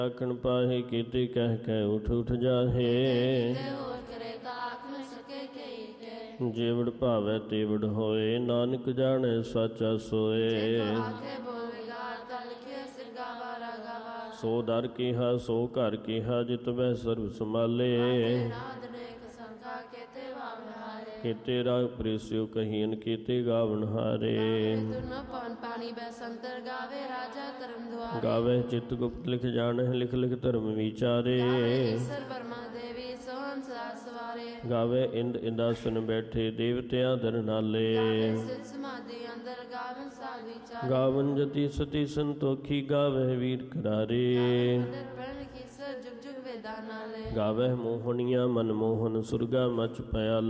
ਆਖਣ ਪਾਹੇ ਕੀਤੀ ਕਹਿ ਕਹਿ ਉਠ ਉਠ ਜਾਹੇ। ਜੇਵੜ ਭਾਵੈ ਤੇਵੜ ਹੋਏ, ਨਾਨਕ ਜਾਣੈ ਸਾਚਾ ਸੋਏ। ਸੋ ਦਰ ਕੀਹਾ ਸੋ ਘਰ ਕੀਹਾ, ਜਿਤ ਬਹਿ ਸਰਬ ਸੰਭਾਲੇ। ਕੀਤੇ ਰਾਗ ਪ੍ਰੇਸਿਓ ਕਹੀਨ, ਕੀਤੇ ਗਾਵਨ ਹਾਰੇ। ਗਾਵੇ ਚਿਤ ਗੁਪਤ ਲਿਖ ਜਾਣਹਿ, ਲਿਖ ਲਿਖ ਧਰਮ ਵਿਚਾਰੇ। ਗਾਵੇ ਇੰਦ ਇੰਦਾਸਨ ਬੈਠੇ, ਦੇਵਤਿਆਂ ਦਰ ਨਾਲੇ। ਗਾਵਨ ਜਤੀ ਸਤੀ ਸੰਤੋਖੀ, ਗਾਵੇ ਵੀਰ ਕਰਾਰੇ। ਗਾਵੇ ਮੋਹਣੀਆਂ ਮਨ ਮੋਹਨ, ਸੁਰਗਾ ਮਚ ਪਿਆ